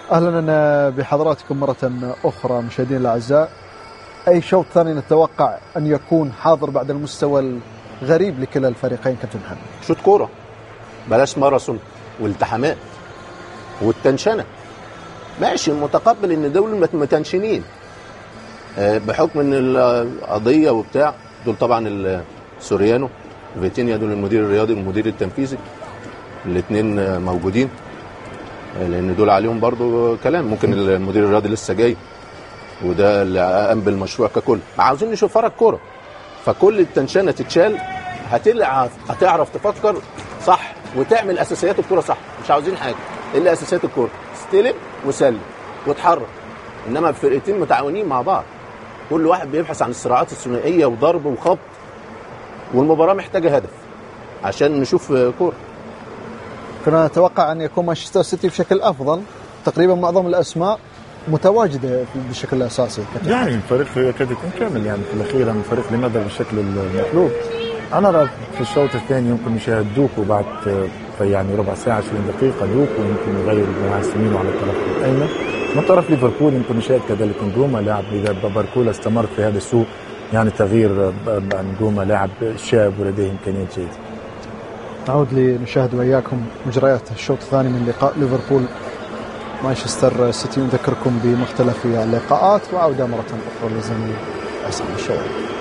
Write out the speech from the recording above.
أهلا بحضراتكم مرة أخرى مشاهدينا الأعزاء. أي شوط ثاني نتوقع أن يكون حاضر بعد المستوى الغريب لكلا الفريقين كابتن محمد؟ شوط كورة، بلاش ماراثون والتحامات والتنشنة. ماشي، متقبل ان دول متنشنين بحكم ان القضية وبتاع. دول طبعا سوريانو فيتينيا، دول المدير الرياضي والمدير التنفيذي، الاثنين موجودين، لان دول عليهم برضو كلام. ممكن المدير الرياضي لسه جاي، وده اللي قام بالمشروع ككل. عاوزين نشوف فرق كوره، فكل التنشنه تتشال، هتعرف تفكر صح وتعمل اساسيات الكوره صح. مش عاوزين حاجه الا اساسيات الكوره، استلم وسلم وتحرك. انما الفرقتين متعاونين مع بعض، كل واحد بيبحث عن الصراعات الثنائيه وضرب وخبط، والمباراه محتاجه هدف عشان نشوف كوره. كنا نتوقع أن يكون مانشستر سيتي بشكل أفضل، تقريبا معظم الأسماء متواجدة بشكل أساسي. يعني الفريق يكاد يكون كامل، يعني في الأخير الفريق لماذا بالشكل المطلوب. أنا رأيت في الشوط الثاني يمكن يشاهد دوكو بعد يعني ربع ساعة 20 دقيقة. دوكو يمكن يغير مهاجم يمين على الطرف الأيمن. من طرف ليفربول يمكن يشاهد كذلك نجوما، لاعب إذا باركولا استمر في هذا السوء، يعني تغيير نجوما لاعب شاب ولديه إمكانيات جيدة. نعود لنشاهد وياكم مجريات الشوط الثاني من لقاء ليفربول مانشستر سيتي. نذكركم بمختلف اللقاءات، وعودة مرة أخرى لزميل عصام الشوالي.